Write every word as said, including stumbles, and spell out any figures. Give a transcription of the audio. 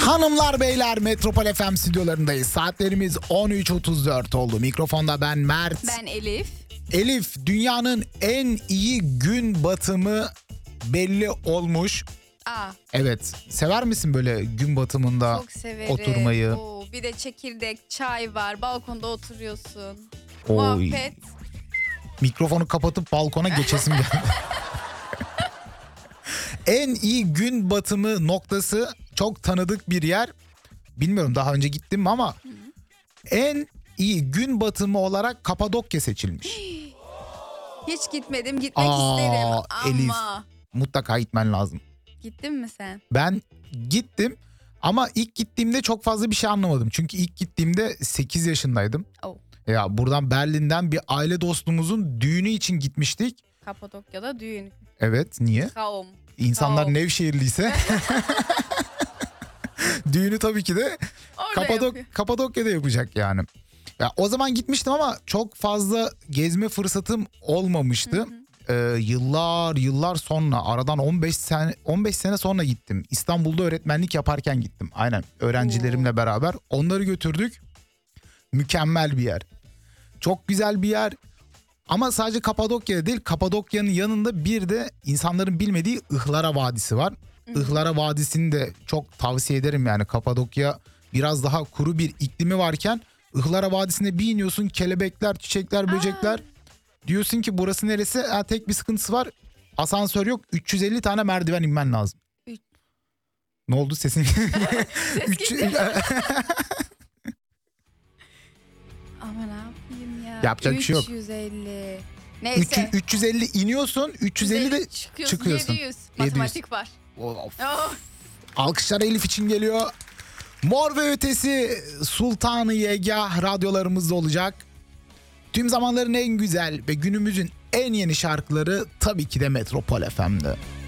Hanımlar beyler, Metropol F M stüdyolarındayız. Saatlerimiz on üç otuz dört oldu. Mikrofonda ben Mert. Ben Elif. Elif, dünyanın en iyi gün batımı belli olmuş. Aa, Evet. Sever misin böyle gün batımında çok severim. oturmayı? Oo, bir de çekirdek, çay var. Balkonda oturuyorsun. Oy. Muhabbet. Mikrofonu kapatıp balkona geçesim geldi. En iyi gün batımı noktası çok tanıdık bir yer. Bilmiyorum daha önce gittim mi ama Hı. en iyi gün batımı olarak Kapadokya seçilmiş. Hiç gitmedim. Gitmek Aa, isterim ama. Elif, mutlaka gitmen lazım. Gittin mi sen? Ben gittim ama ilk gittiğimde çok fazla bir şey anlamadım. Çünkü ilk gittiğimde sekiz yaşındaydım. Oh. Ya buradan Berlin'den bir aile dostumuzun düğünü için gitmiştik. Kapadokya'da düğün. Evet, niye? Kaum. İnsanlar Kaum. Nevşehirliyse düğünü tabii ki de Kapadok Kapadokya'da yapacak yani. Ya o zaman gitmiştim ama çok fazla gezme fırsatım olmamıştı. Hı hı. Ee, yıllar yıllar sonra, aradan on beş sene on beş sene sonra gittim. İstanbul'da öğretmenlik yaparken gittim. Aynen, öğrencilerimle Oo. beraber onları götürdük. Mükemmel bir yer. Çok güzel bir yer. Ama sadece Kapadokya'da değil, Kapadokya'nın yanında bir de insanların bilmediği Ihlara Vadisi var. Hı. Ihlara Vadisi'ni de çok tavsiye ederim yani. Kapadokya biraz daha kuru bir iklimi varken Ihlara Vadisi'ne bir iniyorsun, kelebekler, çiçekler, böcekler. Aa. Diyorsun ki burası neresi? Ha, tek bir sıkıntısı var. Asansör yok. üç yüz elli tane merdiven inmen lazım. Üç. Ne oldu sesin? Ses Ama ne yapayım ya? Yapacak bir şey yok. üç yüz elli. Neyse. üç yüz elli iniyorsun, üç yüz elli de çıkıyorsun. çıkıyorsun. yedi yüz. Matematik var. Of. Oh. Alkışlar Elif için geliyor. Mor ve Ötesi Sultanı Yegah radyolarımızda olacak. Tüm zamanların en güzel ve günümüzün en yeni şarkıları tabii ki de Metropol F M'de.